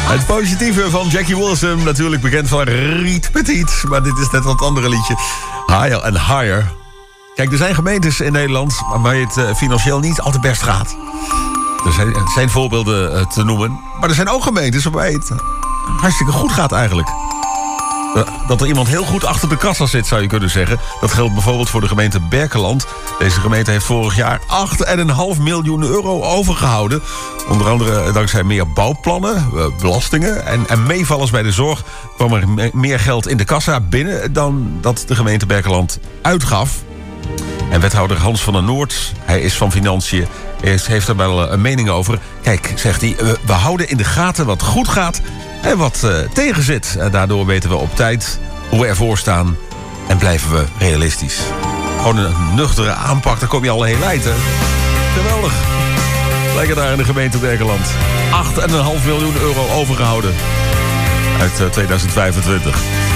Het positieve van Jackie Wilson, natuurlijk bekend van Riet Petit. Maar dit is net wat andere liedje. Higher and Higher. Kijk, er zijn gemeentes in Nederland waar het financieel niet altijd best gaat. Er zijn voorbeelden te noemen. Maar er zijn ook gemeentes waarbij het hartstikke goed gaat eigenlijk. Dat er iemand heel goed achter de kassa zit, zou je kunnen zeggen. Dat geldt bijvoorbeeld voor de gemeente Berkelland. Deze gemeente heeft vorig jaar 8,5 miljoen euro overgehouden. Onder andere dankzij meer bouwplannen, belastingen en meevallers bij de zorg kwam er meer geld in de kassa binnen dan dat de gemeente Berkelland uitgaf. En wethouder Hans van der Noord, hij is van Financiën, heeft er wel een mening over. Kijk, zegt hij, we houden in de gaten wat goed gaat en wat tegen zit. En daardoor weten we op tijd hoe we ervoor staan en blijven we realistisch. Gewoon een nuchtere aanpak, daar kom je al heel eind, hè? Geweldig. Lekker daar in de gemeente Berkelland. 8,5 miljoen euro overgehouden uit 2025.